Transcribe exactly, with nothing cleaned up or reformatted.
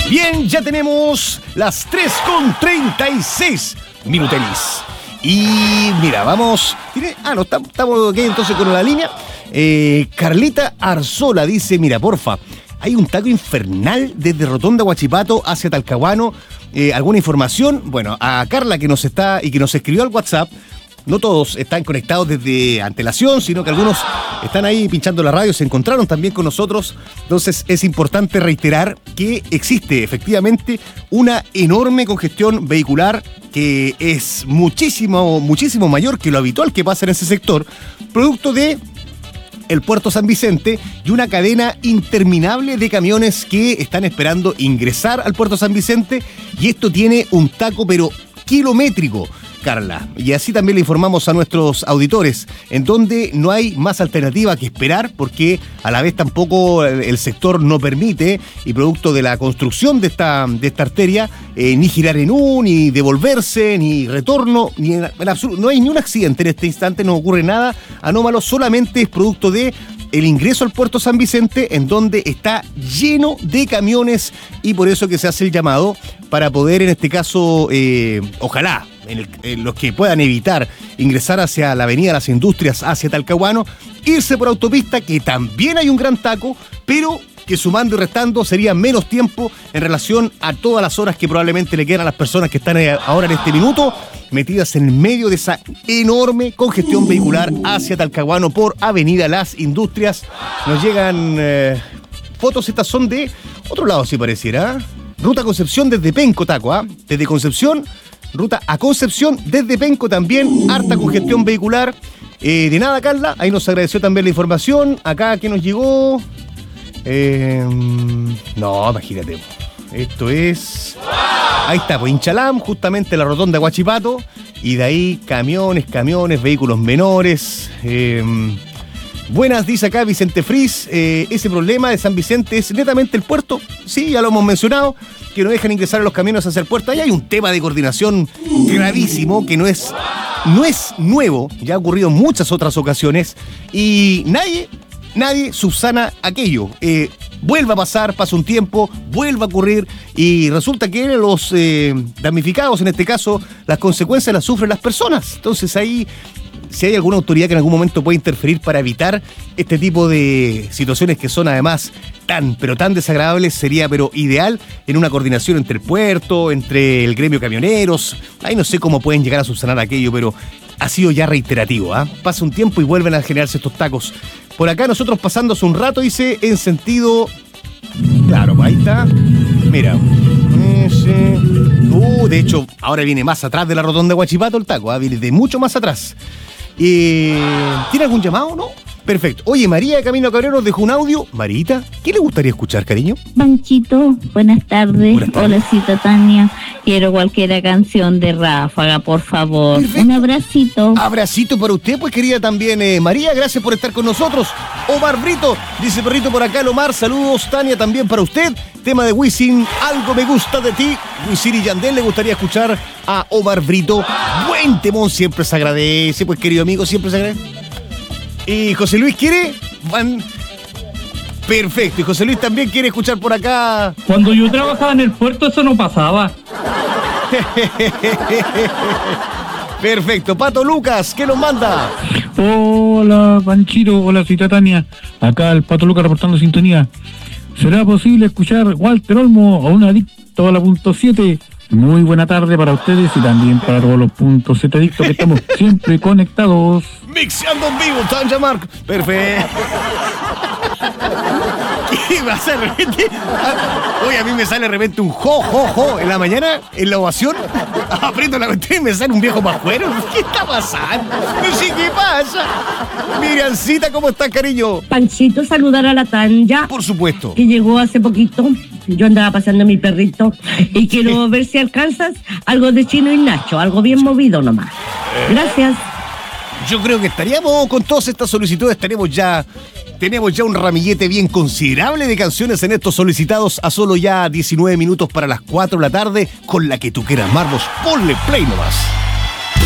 Bien, ya tenemos las tres con treinta y seis minutelis. Y mira, vamos... ¿tiene? Ah, no, estamos aquí entonces con la línea. Eh, Carlita Arzola dice, mira, porfa, hay un taco infernal desde Rotonda Huachipato hacia Talcahuano. Eh, ¿Alguna información? Bueno, a Carla que nos está y que nos escribió al WhatsApp. No todos están conectados desde antelación, sino que algunos están ahí pinchando la radio, se encontraron también con nosotros. Entonces es importante reiterar que existe efectivamente una enorme congestión vehicular que es muchísimo, muchísimo mayor que lo habitual que pasa en ese sector, producto de el Puerto San Vicente y una cadena interminable de camiones que están esperando ingresar al Puerto San Vicente, y esto tiene un taco pero kilométrico, Carla. Y así también le informamos a nuestros auditores, en donde no hay más alternativa que esperar, porque a la vez tampoco el sector no permite, y producto de la construcción de esta, de esta arteria, eh, ni girar en U, ni devolverse, ni retorno, ni en, en absoluto, no hay ni un accidente en este instante, no ocurre nada anómalo, solamente es producto de el ingreso al Puerto San Vicente, en donde está lleno de camiones, y por eso que se hace el llamado para poder, en este caso, eh, ojalá, en, el, en los que puedan evitar ingresar hacia la Avenida Las Industrias, hacia Talcahuano, irse por autopista, que también hay un gran taco, pero que sumando y restando sería menos tiempo en relación a todas las horas que probablemente le quedan a las personas que están ahora en este minuto metidas en el medio de esa enorme congestión vehicular hacia Talcahuano por Avenida Las Industrias. Nos llegan eh, fotos, estas son de otro lado, si pareciera. Ruta Concepción desde Penco, taco, ¿ah? ¿eh? Desde Concepción, ruta a Concepción, desde Penco también, harta congestión vehicular. Eh, de nada, Carla, ahí nos agradeció también la información. Acá que nos llegó... Eh, no, imagínate. Esto es... Ahí está, pues Inchalam, justamente la rotonda de Huachipato. Y de ahí camiones, camiones, vehículos menores. Eh, buenas, dice acá Vicente Fris. Eh, ese problema de San Vicente es netamente el puerto. Sí, ya lo hemos mencionado, que no dejan ingresar a los camiones hacia el puerto. Ahí hay un tema de coordinación gravísimo que no es, no es nuevo. Ya ha ocurrido en muchas otras ocasiones. Y nadie... Nadie subsana aquello. Eh, vuelve a pasar, pasa un tiempo, vuelve a ocurrir, y resulta que los eh, damnificados, en este caso, las consecuencias las sufren las personas. Entonces ahí, si hay alguna autoridad que en algún momento puede interferir para evitar este tipo de situaciones que son además tan, pero tan desagradables, sería pero ideal en una coordinación entre el puerto, entre el gremio camioneros. Ahí no sé cómo pueden llegar a subsanar aquello, pero ha sido ya reiterativo, ¿ah? ¿eh? Pasa un tiempo y vuelven a generarse estos tacos. Por acá nosotros pasando hace un rato, dice, en sentido... Claro, ahí está. Mira. Ese... Uh, de hecho, ahora viene más atrás de la rotonda de Huachipato el taco, ¿eh? Viene de mucho más atrás. Eh... ¿Tiene algún llamado, no? Perfecto. Oye, María de Camino Cabrero nos dejó un audio. Marita, ¿qué le gustaría escuchar, cariño? Panchito, buenas tardes. Buenas tardes. Hola, cita Tania. Quiero cualquier canción de Ráfaga, por favor. Perfecto. Un abracito. Abracito para usted, pues, querida también. Eh, María, gracias por estar con nosotros. Omar Brito, dice perrito por acá, el Omar. Saludos, Tania, también para usted. Tema de Wisin, Algo me gusta de ti. Wisin y Yandel, le gustaría escuchar a Omar Brito. Buen temón, siempre se agradece, pues, querido amigo, siempre se agradece. ¿Y José Luis quiere? Van... Perfecto. Y José Luis también quiere escuchar por acá. Cuando yo trabajaba en el puerto eso no pasaba. Perfecto. Pato Lucas, ¿qué nos manda? Hola, Panchito. Hola, cita Tania. Acá el Pato Lucas reportando sintonía. ¿Será posible escuchar Walter Olmo a un adicto a la punto siete? Muy buena tarde para ustedes y también para todos los puntos siete adictos que estamos siempre conectados. Mixeando en vivo, Tanja Mark. Perfecto. ¿Qué va a hacer de repente? Oye, a mí me sale de repente un jo, jo, jo en la mañana, en la ovación. Aprieto la cuestión y me sale un viejo pajuero. ¿Qué está pasando? No sé qué pasa. Miriancita, ¿cómo estás, cariño? Panchito, saludar a la Tanja, Por supuesto. que llegó hace poquito. Yo andaba pasando a mi perrito y quiero ver si alcanzas algo de Chino y Nacho, algo bien movido nomás. Gracias. Yo creo que estaríamos con todas estas solicitudes, estaríamos ya... Tenemos ya un ramillete bien considerable de canciones en estos solicitados a solo ya diecinueve minutos para las cuatro de la tarde. Con la que tú quieras, Marvos, ponle play nomás.